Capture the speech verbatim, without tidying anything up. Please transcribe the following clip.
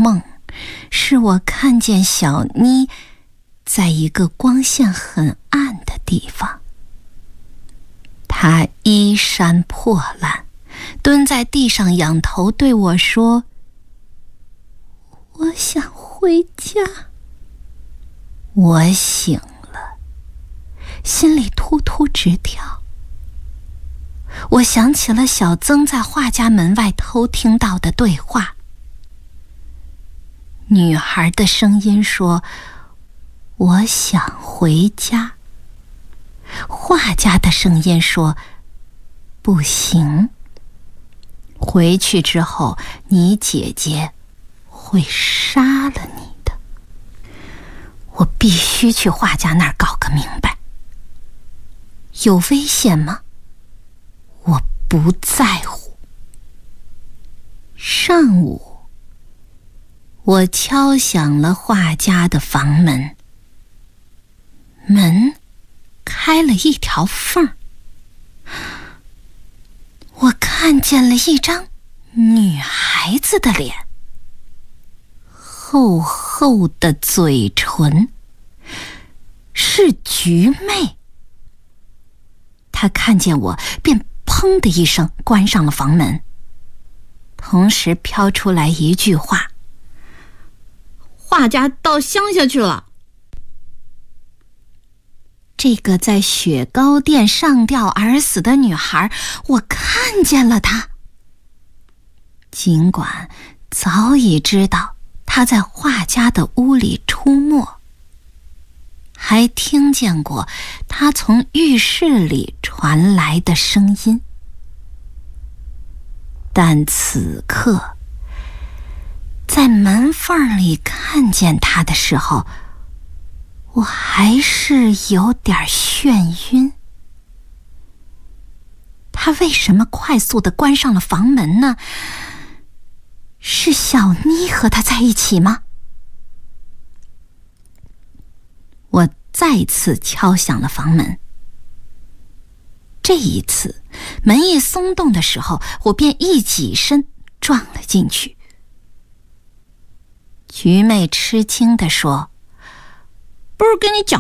梦，是我看见小妮在一个光线很暗的地方。她衣衫破烂，蹲在地上仰头对我说：我想回家。我醒了，心里突突直跳。我想起了小曾在画家门外偷听到的对话。女孩的声音说：我想回家。画家的声音说：不行，回去之后你姐姐会杀了你的。我必须去画家那儿搞个明白。有危险吗？我不在乎。上午，我敲响了画家的房门，门开了一条缝儿，我看见了一张女孩子的脸，厚厚的嘴唇，是菊妹。她看见我便砰的一声关上了房门，同时飘出来一句话： 画家到乡下去了。 这个在雪糕店上吊而死的女孩，我看见了她。尽管早已知道她在画家的屋里出没，还听见过她从浴室里传来的声音，但此刻在门缝里看见她的时候，我还是有点眩晕。他为什么快速地关上了房门呢？是小妮和他在一起吗？我再次敲响了房门。这一次，门一松动的时候，我便一挤身撞了进去。菊妹吃惊地说：不是跟你讲